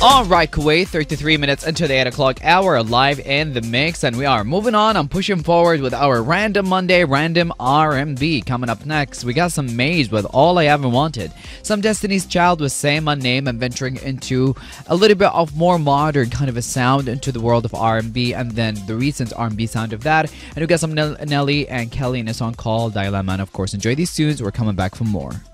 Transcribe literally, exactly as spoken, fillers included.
All right, Kuwait, thirty-three minutes into the eight o'clock hour, live in the mix, and we are moving on. I'm pushing forward with our Random Monday Random R and B. Coming up next, we got some Maze with All I Ever Wanted, some Destiny's Child with Say My Name, and venturing into a little bit of more modern kind of a sound into the world of R and B, and then the recent R and B sound of that. And we got some Nell- Nelly and Kelly in a song called Dilemma. And of course, enjoy these tunes. We're coming back for more.